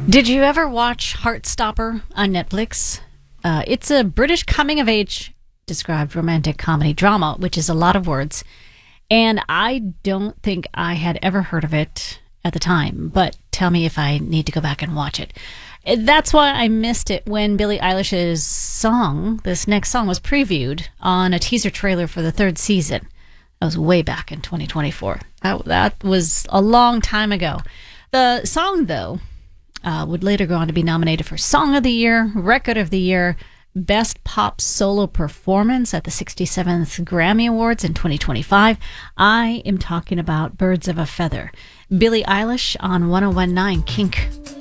Did you ever watch Heartstopper on Netflix? It's a British coming-of-age described romantic comedy drama, which is a lot of words. And I don't think I had ever heard of it at the time, but tell me if I need to go back and watch it. That's why I missed it when Billie Eilish's song, this next song, was previewed on a teaser trailer for the third season. That was way back in 2024. That was a long time ago. The song, though, would later go on to be nominated for Song of the Year, Record of the Year, Best Pop Solo Performance at the 67th Grammy Awards in 2025. I am talking about Birds of a Feather. Billie Eilish on 1019 Kink.